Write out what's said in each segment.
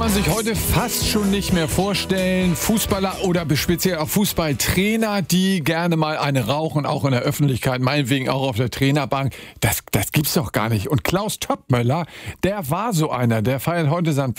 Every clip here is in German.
man sich heute fast schon nicht mehr vorstellen. Fußballer oder speziell auch Fußballtrainer, die gerne mal eine rauchen, auch in der Öffentlichkeit, meinetwegen auch auf der Trainerbank. Das gibt's doch gar nicht. Und Klaus Toppmöller, der war so einer. Der feiert heute seinen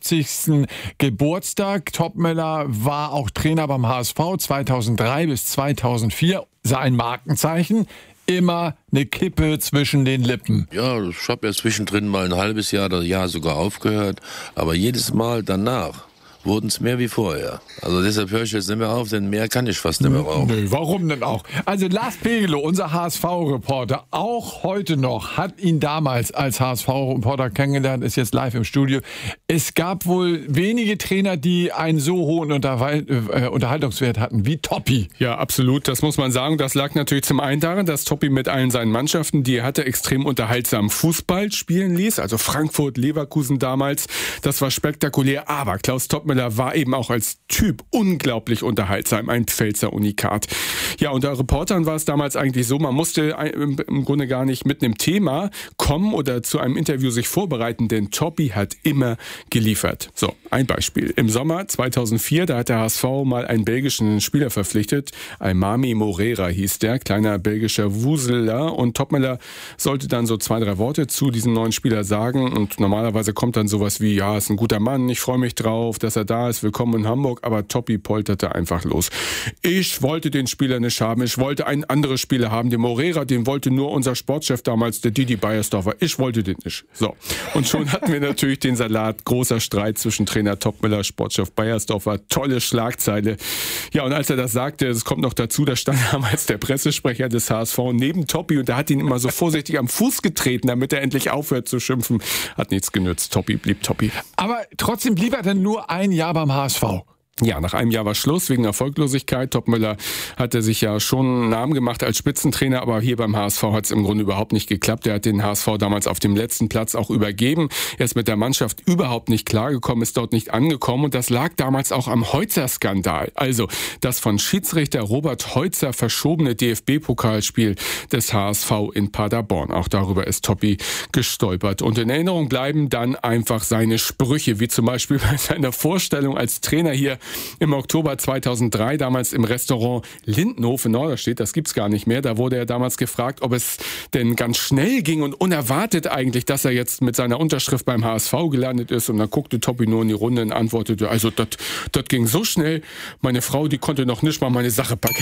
75. Geburtstag. Toppmöller war auch Trainer beim HSV 2003 bis 2004. Sein Markenzeichen: immer eine Kippe zwischen den Lippen. Ja, ich habe ja zwischendrin mal ein halbes Jahr sogar aufgehört, aber jedes Mal danach wurden es mehr wie vorher. Also deshalb höre ich jetzt nicht mehr auf, denn mehr kann ich fast nicht mehr rauchen. Nö, warum denn auch? Also Lars Pegelow, unser HSV-Reporter, auch heute noch, hat ihn damals als HSV-Reporter kennengelernt, ist jetzt live im Studio. Es gab wohl wenige Trainer, die einen so hohen Unterhaltungswert hatten wie Toppi. Ja, absolut. Das muss man sagen. Das lag natürlich zum einen daran, dass Toppi mit allen seinen Mannschaften, die er hatte, extrem unterhaltsam Fußball spielen ließ. Also Frankfurt, Leverkusen damals. Das war spektakulär. Aber Klaus Toppmöller war eben auch als Typ unglaublich unterhaltsam. Ein Pfälzer Unikat. Ja, unter Reportern war es damals eigentlich so, man musste im Grunde gar nicht mit einem Thema kommen oder zu einem Interview sich vorbereiten, denn Toppi hat immer geliefert. So, ein Beispiel. Im Sommer 2004, da hat der HSV mal einen belgischen Spieler verpflichtet. Aimami Moreira hieß der, kleiner belgischer Wuseler. Und Toppmöller sollte dann so 2-3 Worte zu diesem neuen Spieler sagen. Und normalerweise kommt dann sowas wie, ja, ist ein guter Mann, ich freue mich drauf, dass er da ist, willkommen in Hamburg. Aber Toppi polterte einfach los. Ich wollte den Spieler nicht haben, ich wollte einen anderen Spieler haben. Den Moreira, den wollte nur unser Sportchef damals, der Didi Beiersdorfer. Ich wollte den nicht. So. Und schon hatten wir natürlich den Salat. Großer Streit zwischen Trainer Toppmöller, Sportchef Beiersdorfer. Tolle Schlagzeile. Ja, und als er das sagte, es kommt noch dazu, da stand damals der Pressesprecher des HSV neben Toppi und der hat ihn immer so vorsichtig am Fuß getreten, damit er endlich aufhört zu schimpfen. Hat nichts genützt. Toppi blieb Toppi. Aber trotzdem blieb er dann nur ein Jahr beim HSV. Ja, nach einem Jahr war Schluss wegen Erfolglosigkeit. Toppmöller hatte sich ja schon einen Namen gemacht als Spitzentrainer, aber hier beim HSV hat es im Grunde überhaupt nicht geklappt. Er hat den HSV damals auf dem letzten Platz auch übergeben. Er ist mit der Mannschaft überhaupt nicht klargekommen, ist dort nicht angekommen und das lag damals auch am Heutzer-Skandal. Also das von Schiedsrichter Robert Heutzer verschobene DFB-Pokalspiel des HSV in Paderborn. Auch darüber ist Toppi gestolpert. Und in Erinnerung bleiben dann einfach seine Sprüche, wie zum Beispiel bei seiner Vorstellung als Trainer hier im Oktober 2003, damals im Restaurant Lindenhof in Norderstedt, das gibt's gar nicht mehr. Da wurde er damals gefragt, ob es denn ganz schnell ging und unerwartet eigentlich, dass er jetzt mit seiner Unterschrift beim HSV gelandet ist. Und dann guckte Toppi nur in die Runde und antwortete, also das ging so schnell, meine Frau, die konnte noch nicht mal meine Sache packen.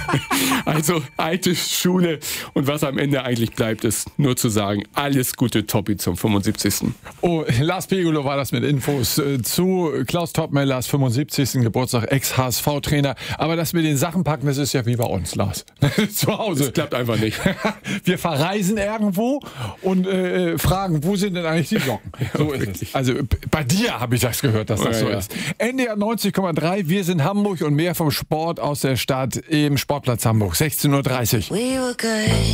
Also alte Schule. Und was am Ende eigentlich bleibt, ist nur zu sagen, alles Gute Toppi zum 75. Oh, Lars Pegelow war das mit Infos zu Klaus Toppmöllers 75. Geburtstag, Ex-HSV-Trainer. Aber das mit den Sachen packen, das ist ja wie bei uns, Lars. Zu Hause. Das klappt einfach nicht. Wir verreisen irgendwo und fragen, wo sind denn eigentlich die Socken? So ist es. Also bei dir habe ich das gehört, dass das so ist. NDR 90,3, wir sind Hamburg und mehr vom Sport aus der Stadt im Sportplatz Hamburg, 16:30 Uhr.